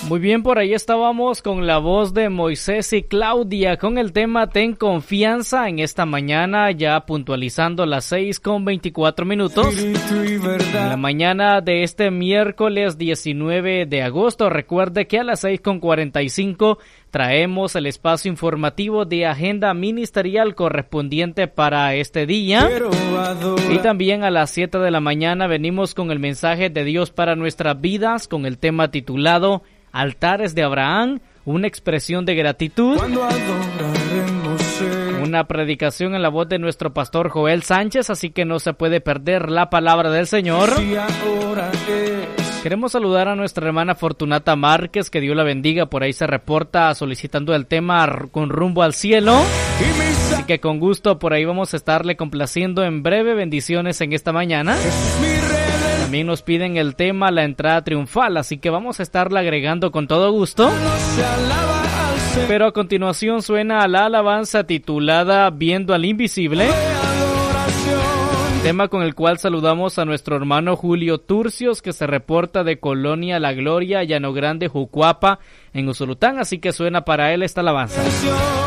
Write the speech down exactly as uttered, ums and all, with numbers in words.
Muy bien, por ahí estábamos con la voz de Moisés y Claudia con el tema Ten Confianza en esta mañana, ya puntualizando las seis con veinticuatro minutos. En la mañana de este miércoles diecinueve de agosto, recuerde que a las seis con cuarenta y cinco traemos el espacio informativo de agenda ministerial correspondiente para este día. Y también a las siete de la mañana venimos con el mensaje de Dios para nuestras vidas con el tema titulado Altares de Abraham, una expresión de gratitud. Una predicación en la voz de nuestro pastor Joel Sánchez, así que no se puede perder la palabra del Señor. Queremos saludar a nuestra hermana Fortunata Márquez, que Dios la bendiga, por ahí se reporta solicitando el tema Con rumbo al cielo. Así que con gusto por ahí vamos a estarle complaciendo en breve. Bendiciones en esta mañana. También nos piden el tema La entrada triunfal, así que vamos a estarla agregando con todo gusto. Pero a continuación suena la alabanza titulada Viendo al Invisible, tema con el cual saludamos a nuestro hermano Julio Turcios, que se reporta de Colonia La Gloria, Llano Grande, Jucuapa, en Usulután, así que suena para él esta alabanza.